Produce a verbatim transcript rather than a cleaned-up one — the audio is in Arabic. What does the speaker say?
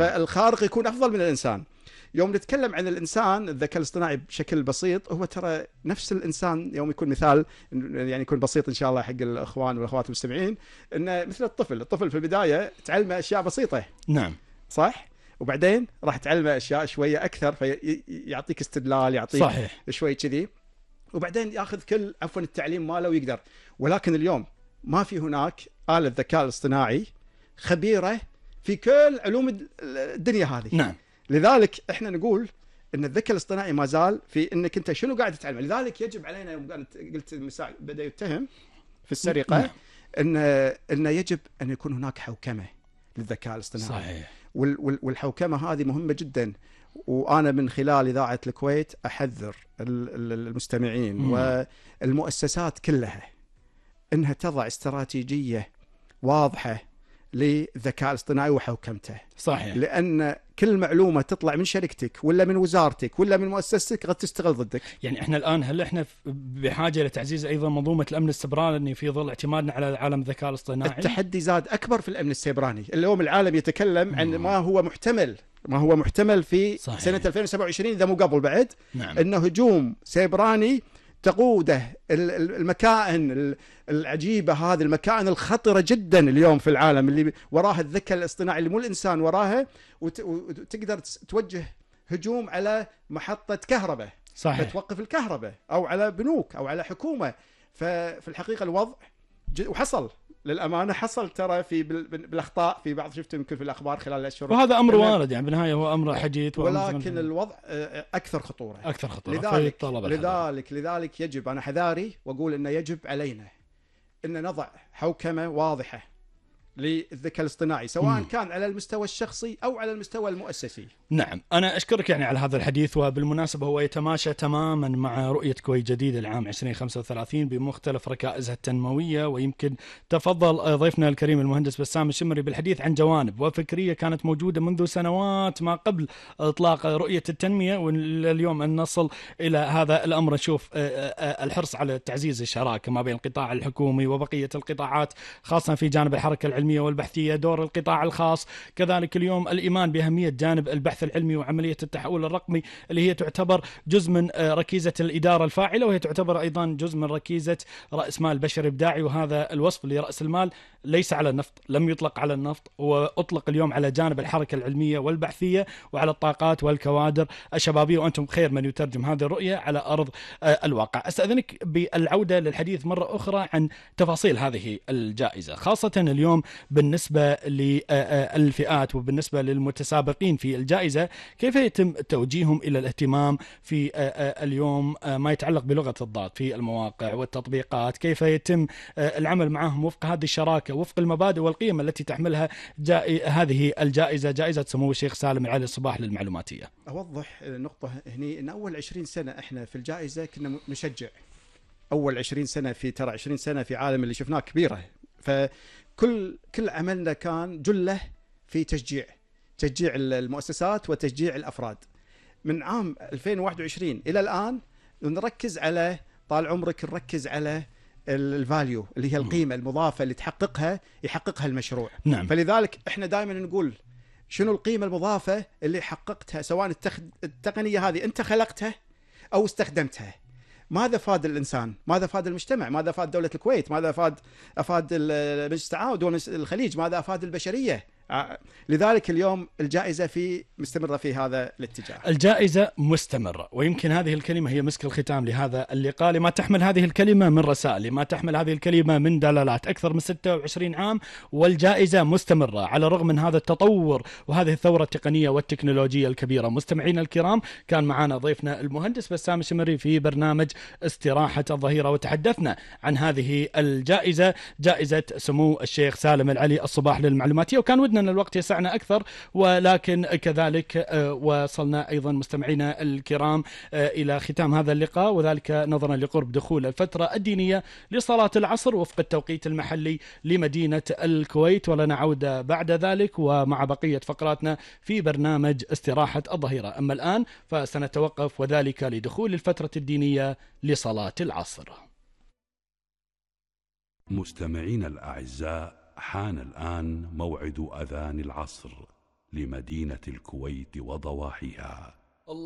فالخارق يكون أفضل من الإنسان. يوم نتكلم عن الإنسان الذكاء الاصطناعي بشكل بسيط، هو ترى نفس الإنسان. يوم يكون مثال يعني يكون بسيط إن شاء الله حق الأخوان والأخوات المستمعين، إنه مثل الطفل الطفل في البداية تعلمه أشياء بسيطة. نعم صح. وبعدين راح تعلمه أشياء شوية أكثر، فيعطيك استدلال، يعطيك صحيح. شوي كذي، وبعدين ياخذ كل عفوا التعليم ماله ويقدر. ولكن اليوم ما في هناك آلة ذكاء اصطناعي خبيرة في كل علوم الدنيا هذه. نعم. لذلك احنا نقول ان الذكاء الاصطناعي ما زال في انك انت شنو قاعد تتعلم. لذلك يجب علينا، يوم قلت المساء بدا يتهم في السرقة، نعم. ان ان يجب ان يكون هناك حوكمة للذكاء الاصطناعي. صحيح. والحوكمة هذه مهمة جدا. وأنا من خلال إذاعة الكويت أحذر المستمعين مم. والمؤسسات كلها أنها تضع استراتيجية واضحة للذكاء الاصطناعي وحوكمته. صحيح. لأن كل معلومة تطلع من شركتك ولا من وزارتك ولا من مؤسستك قد تستغل ضدك. يعني احنا الآن هل احنا بحاجة لتعزيز أيضا منظومة الأمن السيبراني في ظل اعتمادنا على عالم الذكاء الاصطناعي؟ التحدي زاد أكبر في الأمن السيبراني. اليوم العالم يتكلم عن ما هو محتمل ما هو محتمل في صحيح. سنة ألفين وسبعة وعشرين إذا مو قبل بعد. نعم. إنه هجوم سيبراني تقوده المكائن العجيبة هذه، المكائن الخطرة جدا اليوم في العالم اللي وراها الذكاء الاصطناعي اللي مو الإنسان وراها، وتقدر توجه هجوم على محطة كهرباء. صحيح. فتوقف الكهرباء أو على بنوك أو على حكومة. ففي الحقيقة الوضع وحصل للأمانة حصل ترى في بالأخطاء في بعض، شفت يمكن في الأخبار خلال الأشهر، وهذا أمر وارد يعني بالنهاية هو أمر حديث، ولكن الوضع أكثر خطورة أكثر خطورة. لذلك لذلك لذلك يجب، أنا حذاري وأقول إنه يجب علينا إن نضع حوكمة واضحة للذكاء الاصطناعي سواء مم. كان على المستوى الشخصي أو على المستوى المؤسسي. نعم، أنا أشكرك يعني على هذا الحديث، وبالمناسبة هو يتماشى تماما مع رؤية كويت جديدة العام عشرين وخمسة وثلاثين بمختلف ركائزها التنموية. ويمكن تفضل ضيفنا الكريم المهندس بسام الشمري بالحديث عن جوانب وفكرية كانت موجودة منذ سنوات ما قبل إطلاق رؤية التنمية، واليوم أن نصل إلى هذا الأمر. نشوف الحرص على تعزيز الشراكة ما بين القطاع الحكومي وبقية القطاعات، خاصة في جانب الحركة العلمية والبحثية، دور القطاع الخاص، كذلك اليوم الإيمان بأهمية جانب البحث العلمي وعملية التحول الرقمي اللي هي تعتبر جزء من ركيزة الإدارة الفاعلة، وهي تعتبر أيضا جزء من ركيزة رأس مال بشري إبداعي. وهذا الوصف لرأس المال ليس على النفط، لم يطلق على النفط، وأطلق اليوم على جانب الحركة العلمية والبحثية وعلى الطاقات والكوادر الشبابية، وأنتم خير من يترجم هذه الرؤية على أرض الواقع. أستأذنك بالعودة للحديث مرة أخرى عن تفاصيل هذه الجائزة، خاصة اليوم بالنسبة للفئات وبالنسبة للمتسابقين في الجائزة، كيف يتم توجيههم إلى الاهتمام في اليوم ما يتعلق بلغة الضاد في المواقع والتطبيقات؟ كيف يتم العمل معهم وفق هذه الشراكة، وفق المبادئ والقيم التي تحملها جائ... هذه الجائزة، جائزة سمو الشيخ سالم العلي الصباح للمعلوماتية؟ أوضح نقطة هني، إن أول عشرين سنة إحنا في الجائزة كنا نشجع. أول عشرين سنة في ترى عشرين سنة في عالم اللي شفناه كبيرة، فكل كل عملنا كان جله في تشجيع تشجيع المؤسسات وتشجيع الأفراد. من عام ألفين وواحد وعشرين إلى الآن نركز على، طال عمرك نركز على الفاليو اللي هي القيمة المضافة اللي تحققها يحققها المشروع. نعم. فلذلك احنا دائما نقول شنو القيمة المضافة اللي حققتها، سواء التقنية هذه انت خلقتها او استخدمتها، ماذا فاد الإنسان، ماذا فاد المجتمع، ماذا فاد دولة الكويت، ماذا فاد أفاد مجلس التعاون دول الخليج، ماذا أفاد البشرية. لذلك اليوم الجائزة في مستمرة في هذا الاتجاه. الجائزة مستمرة، ويمكن هذه الكلمة هي مسك الختام لهذا اللقاء، لما تحمل هذه الكلمة من رسائل، لما تحمل هذه الكلمة من دلالات. أكثر من ستة وعشرين عام والجائزة مستمرة على الرغم من هذا التطور وهذه الثورة التقنية والتكنولوجية الكبيرة. مستمعينا الكرام، كان معنا ضيفنا المهندس بسام الشمري في برنامج استراحة الظهيرة، وتحدثنا عن هذه الجائزة، جائزة سمو الشيخ سالم العلي الصباح للمعلوماتية، وكان ودنا أن الوقت يسعنا أكثر، ولكن كذلك وصلنا أيضا مستمعينا الكرام إلى ختام هذا اللقاء، وذلك نظرا لقرب دخول الفترة الدينية لصلاة العصر وفق التوقيت المحلي لمدينة الكويت. ولنا عودة بعد ذلك ومع بقية فقراتنا في برنامج استراحة الظهيرة. أما الآن فسنتوقف، وذلك لدخول الفترة الدينية لصلاة العصر. مستمعين الأعزاء، حان الآن موعد أذان العصر، لمدينة الكويت وضواحيها.